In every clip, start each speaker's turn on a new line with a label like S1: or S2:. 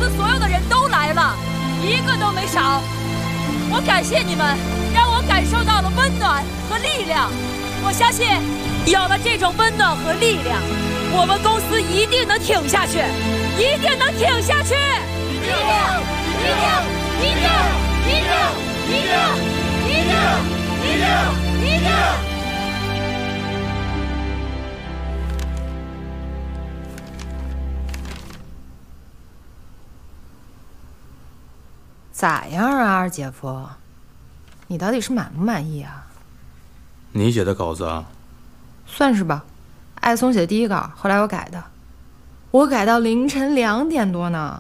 S1: 司所有的人都来了，一个都没少。我感谢你们，让我感受到了温暖和力量。我相信，有了这种温暖和力量，我们公司一定能挺下去，一定能挺下去！一定！一定！一定！一定！一定！一定！一定！一定！
S2: 咋样啊，二姐夫？你到底是满不满意啊？
S3: 你写的稿子啊？
S2: 算是吧。艾松写的第一稿，后来我改的，我改到凌晨2点多呢。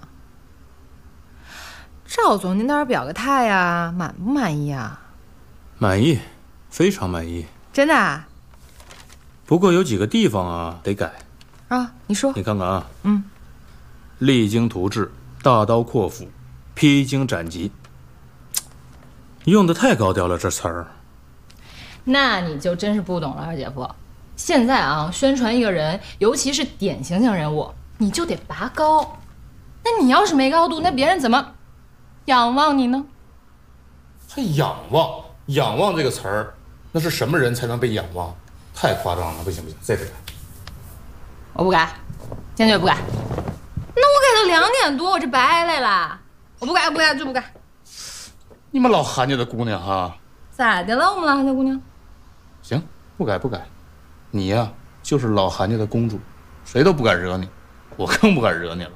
S2: 赵总，您倒是表个态呀，满不满意啊？
S3: 满意，非常满意。
S2: 真的啊？
S3: 不过有几个地方啊得改。
S2: 啊，你说。
S3: 你看看啊。
S2: 嗯。
S3: 励精图治，大刀阔斧，披荆斩棘，用的太高调了，这词儿。
S4: 那你就真是不懂了，二姐夫。现在啊，宣传一个人，尤其是典型性人物，你就得拔高。那你要是没高度，那别人怎么仰望你呢？
S5: 还仰望？仰望这个词儿，那是什么人才能被仰望？太夸张了，不行不行，再改。
S4: 我不改，坚决不改。那我改到2点多，我这白来了。我不改，不改就不改。
S5: 你们老韩家的姑娘哈？
S4: 咋的了，我们老韩家姑娘？
S5: 行，不改不改。你呀，就是老韩家的公主，谁都不敢惹你，我更不敢惹你了。